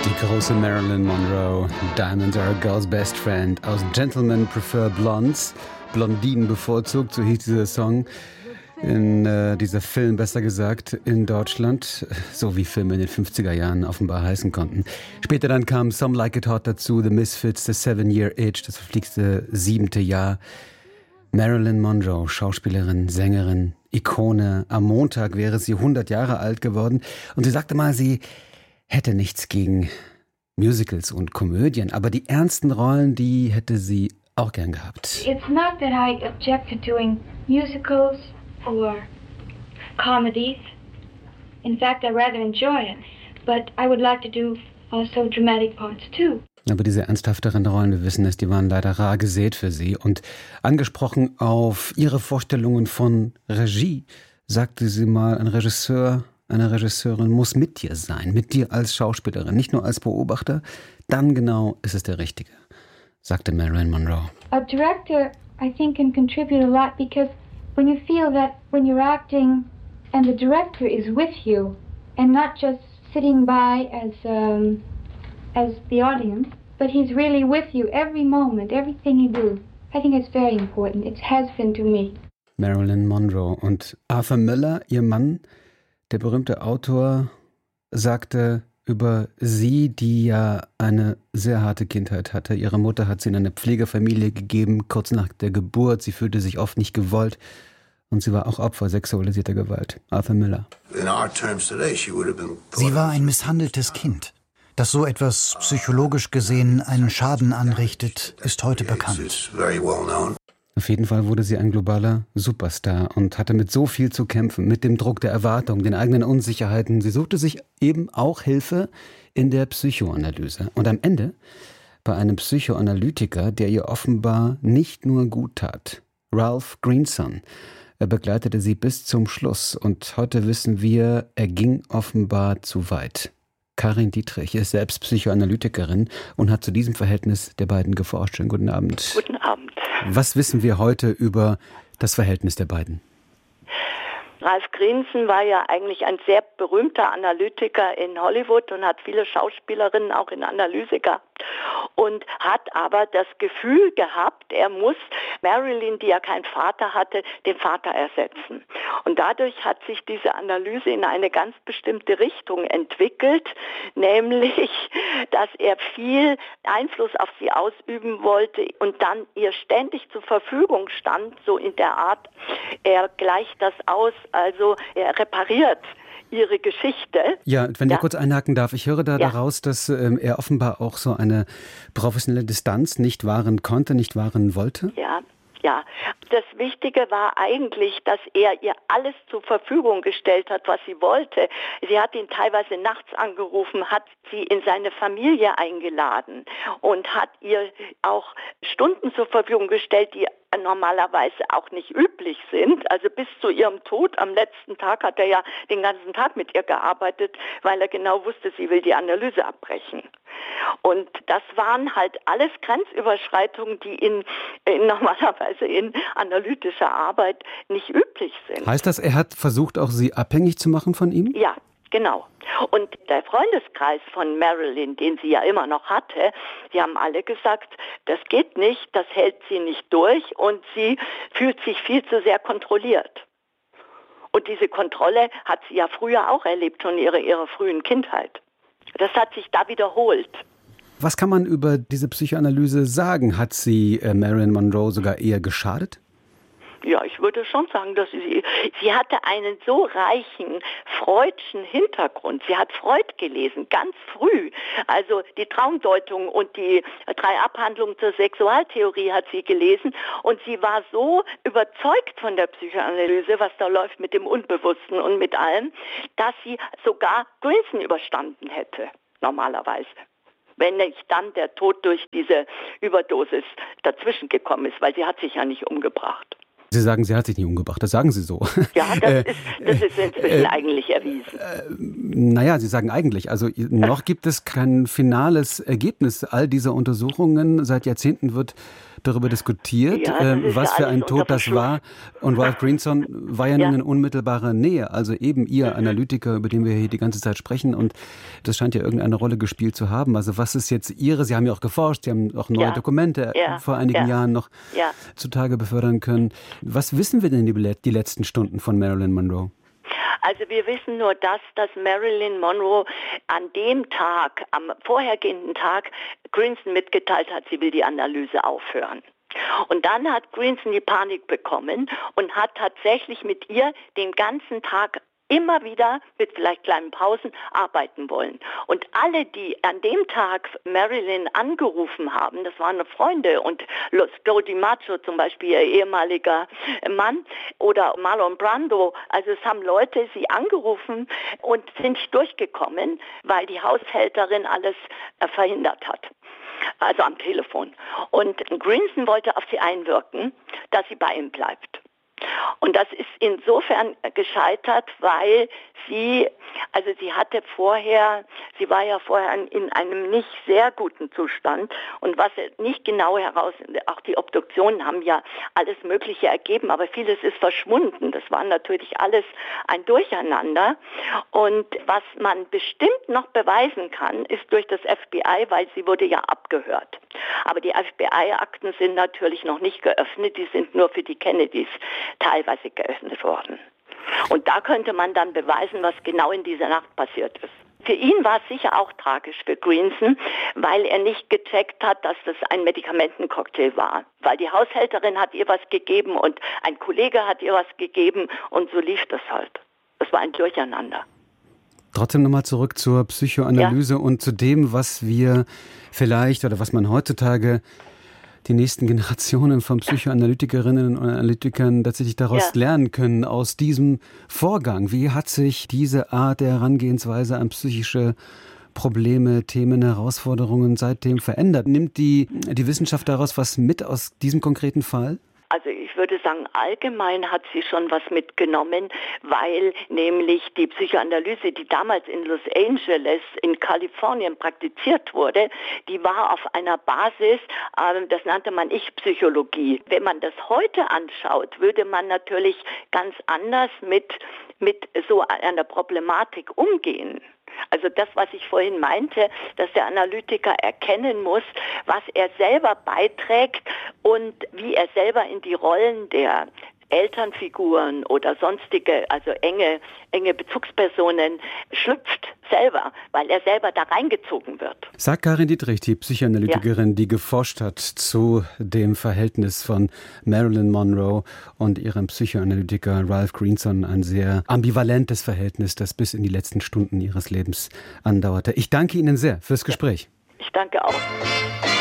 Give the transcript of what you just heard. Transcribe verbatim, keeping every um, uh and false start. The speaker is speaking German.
Die große Marilyn Monroe, Diamonds are a girl's best friend, aus Gentlemen Prefer Blondes, Blondinen bevorzugt, so hieß dieser Song, in äh, dieser Film, besser gesagt, in Deutschland, so wie Filme in den fünfziger Jahren offenbar heißen konnten. Später dann kam Some Like It Hot dazu, The Misfits, The Seven-Year Itch, das verflixte siebente Jahr. Marilyn Monroe, Schauspielerin, Sängerin, Ikone. Am Montag wäre sie hundert Jahre alt geworden und sie sagte mal, sie hätte nichts gegen Musicals und Komödien, aber die ernsten Rollen, die hätte sie auch gern gehabt. It's not that I object to doing musicals or comedies. In fact, I rather enjoy it, but I would like to do also dramatic parts too. Aber diese ernsthafteren Rollen, wir wissen es, die waren leider rar gesät für sie. Und angesprochen auf ihre Vorstellungen von Regie, sagte sie mal, ein Regisseur, eine Regisseurin muss mit dir sein, mit dir als Schauspielerin, nicht nur als Beobachter. Dann genau ist es der Richtige, sagte Marilyn Monroe. A director, I think, can contribute a lot because when you feel that when you're acting and the director is with you and not just sitting by as um, as the audience, but he's really with you every moment, everything you do. I think it's very important. It has been to me. Marilyn Monroe und Arthur Miller, ihr Mann, der berühmte Autor, sagte über sie, die ja eine sehr harte Kindheit hatte. Ihre Mutter hat sie in eine Pflegefamilie gegeben, kurz nach der Geburt. Sie fühlte sich oft nicht gewollt und sie war auch Opfer sexualisierter Gewalt. Arthur Miller. Sie war ein misshandeltes Kind. Dass so etwas psychologisch gesehen einen Schaden anrichtet, ist heute bekannt. Auf jeden Fall wurde sie ein globaler Superstar und hatte mit so viel zu kämpfen, mit dem Druck der Erwartung, den eigenen Unsicherheiten. Sie suchte sich eben auch Hilfe in der Psychoanalyse. Und am Ende bei einem Psychoanalytiker, der ihr offenbar nicht nur gut tat. Ralph Greenson. Er begleitete sie bis zum Schluss. Und heute wissen wir, er ging offenbar zu weit. Karin Dietrich ist selbst Psychoanalytikerin und hat zu diesem Verhältnis der beiden geforscht. Schönen guten Abend. Guten Abend. Was wissen wir heute über das Verhältnis der beiden? Ralph Greenson war ja eigentlich ein sehr berühmter Analytiker in Hollywood und hat viele Schauspielerinnen auch in Analyse gehabt und hat aber das Gefühl gehabt, er muss Marilyn, die ja keinen Vater hatte, den Vater ersetzen. Und dadurch hat sich diese Analyse in eine ganz bestimmte Richtung entwickelt, nämlich, dass er viel Einfluss auf sie ausüben wollte und dann ihr ständig zur Verfügung stand, so in der Art, er gleicht das aus, also er repariert ihre Geschichte. Ja, wenn ja. ich kurz einhaken darf, ich höre da ja. daraus, dass ähm, er offenbar auch so eine professionelle Distanz nicht wahren konnte, nicht wahren wollte. Ja. Ja, das Wichtige war eigentlich, dass er ihr alles zur Verfügung gestellt hat, was sie wollte. Sie hat ihn teilweise nachts angerufen, hat sie in seine Familie eingeladen und hat ihr auch Stunden zur Verfügung gestellt, die normalerweise auch nicht üblich sind. Also bis zu ihrem Tod am letzten Tag hat er ja den ganzen Tag mit ihr gearbeitet, weil er genau wusste, sie will die Analyse abbrechen. Und das waren halt alles Grenzüberschreitungen, die in, in normalerweise in analytischer Arbeit nicht üblich sind. Heißt das, er hat versucht, auch sie abhängig zu machen von ihm? Ja, genau. Und der Freundeskreis von Marilyn, den sie ja immer noch hatte, die haben alle gesagt, das geht nicht, das hält sie nicht durch und sie fühlt sich viel zu sehr kontrolliert. Und diese Kontrolle hat sie ja früher auch erlebt, schon in ihrer, ihrer frühen Kindheit. Das hat sich da wiederholt. Was kann man über diese Psychoanalyse sagen? Hat sie äh, Marilyn Monroe sogar eher geschadet? Ja, ich würde schon sagen, dass sie, sie hatte einen so reichen Freudschen Hintergrund. Sie hat Freud gelesen, ganz früh. Also die Traumdeutung und die drei Abhandlungen zur Sexualtheorie hat sie gelesen. Und sie war so überzeugt von der Psychoanalyse, was da läuft mit dem Unbewussten und mit allem, dass sie sogar Greenson überstanden hätte, normalerweise. Wenn nicht dann der Tod durch diese Überdosis dazwischen gekommen ist, weil sie hat sich ja nicht umgebracht. Sie sagen, sie hat sich nicht umgebracht, das sagen Sie so. Ja, das, ist, das ist inzwischen äh, eigentlich erwiesen. Äh, naja, Sie sagen eigentlich, also noch gibt es kein finales Ergebnis all dieser Untersuchungen. Seit Jahrzehnten wird darüber diskutiert, ja, äh, was ja für ein Tod das war. Und Ralph Greenson war ja, ja nun in unmittelbarer Nähe, also eben Ihr Analytiker, über den wir hier die ganze Zeit sprechen. Und das scheint ja irgendeine Rolle gespielt zu haben. Also was ist jetzt Ihre, Sie haben ja auch geforscht, Sie haben auch neue ja. Dokumente ja. vor einigen ja. Jahren noch ja. zutage befördern können. Was wissen wir denn die, die letzten Stunden von Marilyn Monroe? Also wir wissen nur das, dass Marilyn Monroe an dem Tag, am vorhergehenden Tag, Greenson mitgeteilt hat, sie will die Analyse aufhören. Und dann hat Greenson die Panik bekommen und hat tatsächlich mit ihr den ganzen Tag immer wieder mit vielleicht kleinen Pausen arbeiten wollen. Und alle, die an dem Tag Marilyn angerufen haben, das waren Freunde und Joe DiMaggio zum Beispiel, ihr ehemaliger Mann, oder Marlon Brando, also es haben Leute sie angerufen und sind nicht durchgekommen, weil die Haushälterin alles verhindert hat. Also am Telefon. Und Greenson wollte auf sie einwirken, dass sie bei ihm bleibt. Und das ist insofern gescheitert, weil sie, also sie hatte vorher, sie war ja vorher in einem nicht sehr guten Zustand und was nicht genau heraus, auch die Obduktionen haben ja alles Mögliche ergeben, aber vieles ist verschwunden. Das war natürlich alles ein Durcheinander und was man bestimmt noch beweisen kann, ist durch das F B I, weil sie wurde ja abgehört. Aber die F B I-Akten sind natürlich noch nicht geöffnet, die sind nur für die Kennedys teilweise geöffnet worden. Und da könnte man dann beweisen, was genau in dieser Nacht passiert ist. Für ihn war es sicher auch tragisch für Greenson, weil er nicht gecheckt hat, dass das ein Medikamentencocktail war. Weil die Haushälterin hat ihr was gegeben und ein Kollege hat ihr was gegeben und so lief das halt. Das war ein Durcheinander. Trotzdem nochmal zurück zur Psychoanalyse ja. und zu dem, was wir vielleicht oder was man heutzutage die nächsten Generationen von Psychoanalytikerinnen und Analytikern tatsächlich daraus ja. lernen können, aus diesem Vorgang. Wie hat sich diese Art der Herangehensweise an psychische Probleme, Themen, Herausforderungen seitdem verändert? Nimmt die, die Wissenschaft daraus was mit aus diesem konkreten Fall? Also ich würde sagen, allgemein hat sie schon was mitgenommen, weil nämlich die Psychoanalyse, die damals in Los Angeles in Kalifornien praktiziert wurde, die war auf einer Basis, äh, das nannte man Ich-Psychologie. Wenn man das heute anschaut, würde man natürlich ganz anders mit, mit so einer Problematik umgehen. Also das, was ich vorhin meinte, dass der Analytiker erkennen muss, was er selber beiträgt und wie er selber in die Rollen der Elternfiguren oder sonstige, also enge, enge Bezugspersonen schlüpft selber, weil er selber da reingezogen wird. Sagt Karin Dietrich, die Psychoanalytikerin, ja. die geforscht hat zu dem Verhältnis von Marilyn Monroe und ihrem Psychoanalytiker Ralph Greenson, ein sehr ambivalentes Verhältnis, das bis in die letzten Stunden ihres Lebens andauerte. Ich danke Ihnen sehr fürs Gespräch. Ja. Ich danke auch.